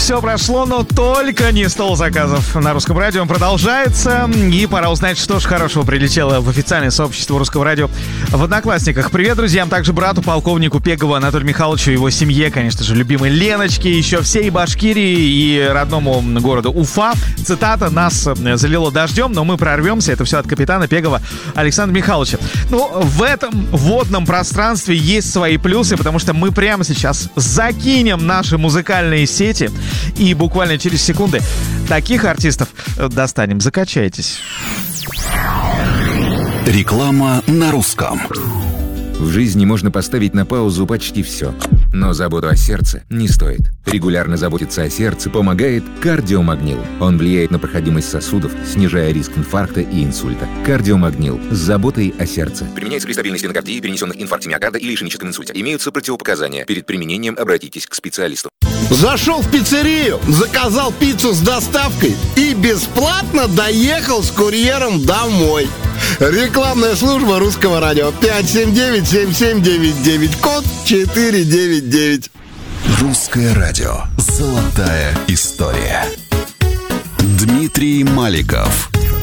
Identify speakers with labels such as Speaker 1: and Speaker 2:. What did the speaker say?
Speaker 1: все прошло, но только не стол заказов. На Русском радио он продолжается. И пора узнать, что же хорошего прилетело в официальное сообщество Русского радио в Одноклассниках. Привет, друзьям, также брату, полковнику Пегову Анатолию Михайловичу, его семье, конечно же, любимой Леночке, еще всей Башкирии и родному городу Уфа. Цитата: «Нас залило дождем, но мы прорвемся». Это все от капитана Пегова Александра Михайловича. Ну, в этом водном пространстве есть свои плюсы, потому что мы прямо сейчас закинем наши музыкальные сети и буквально через секунды таких артистов достанем. Закачайтесь.
Speaker 2: Реклама на русском.
Speaker 3: В жизни можно поставить на паузу почти все, но заботу о сердце не стоит. Регулярно заботиться о сердце помогает кардиомагнил. Он влияет на проходимость сосудов, снижая риск инфаркта и инсульта. Кардиомагнил с заботой о сердце. Применяется при стабильной стенокардии, перенесенных инфаркте миокарда или ишемическом инсульте. Имеются противопоказания. Перед применением обратитесь к специалисту.
Speaker 4: Зашел в пиццерию, заказал пиццу с доставкой и бесплатно доехал с курьером домой. Рекламная служба Русского радио. 579-7799, код 499.
Speaker 2: Русское радио. Золотая история. Дмитрий Маликов.